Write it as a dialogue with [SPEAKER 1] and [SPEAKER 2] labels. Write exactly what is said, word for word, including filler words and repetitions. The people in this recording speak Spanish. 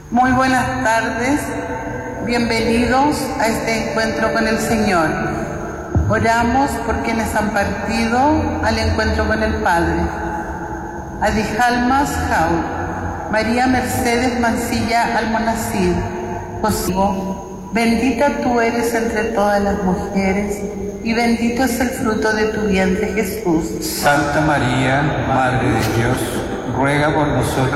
[SPEAKER 1] Muy buenas tardes, bienvenidos a este encuentro con el Señor. Oramos por quienes han partido al encuentro con el Padre. Adijalmas Jau, María Mercedes Mancilla Almonacid, Josibo, bendita tú eres entre todas las mujeres y bendito es el fruto de tu vientre, Jesús.
[SPEAKER 2] Santa María, Madre de Dios, ruega por nosotros